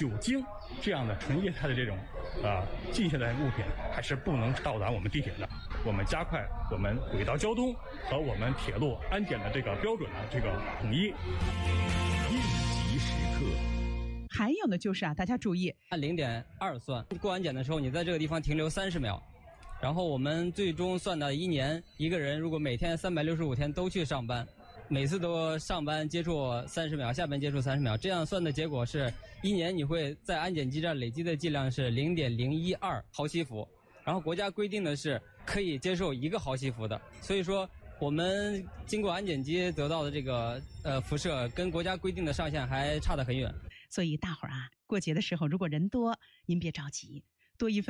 酒精这样的纯液态的这种近现代物品还是不能到达我们地铁的。我们加快我们轨道交通和我们铁路安检的这个标准的这个统一。 应急时刻。 还有呢，就是大家注意， 按0.2算，过安检的时候，你在这个地方停留30秒，然后我们最终算到1年，一个人如果每天365天都去上班，每次都上班接触30秒，下班接触30秒，这样算的结果是1年你会在安检基站累积的剂量是0.012毫西弗，然后国家规定的是可以接受1个毫西弗的，所以说我们经过安检机得到的这个辐射跟国家规定的上限还差得很远。 所以大伙儿过节的时候如果人多，您别着急，多一份